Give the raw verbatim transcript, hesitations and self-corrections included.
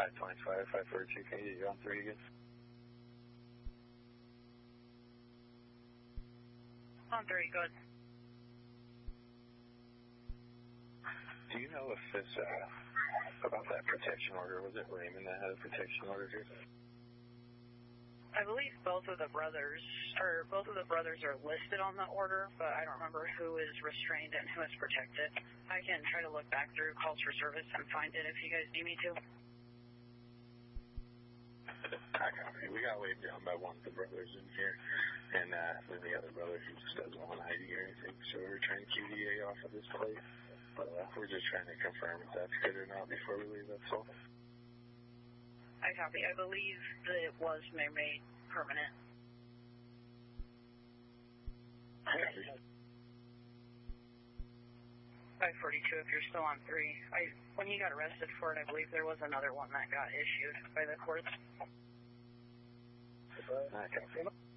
five twenty-five, five forty-two, can I get you on three again? On three, good. Do you know if this, uh, about that protection order, was it Raymond that had a protection order here? I believe both of the brothers, or both of the brothers are listed on the order, but I don't remember who is restrained and who is protected. I can try to look back through calls for service and find it if you guys need me to. I copy. We got weighed down by one of the brothers in here, and uh, then the other brother who just doesn't want I D or anything, so we're trying to Q D A off of this place. But uh, we're just trying to confirm if that's good or not before we leave, that's all. I copy. I believe that it was made permanent. Okay. five forty-two if you're still on three. I, when you got arrested for it, I believe there was another one that got issued by the courts. I copy.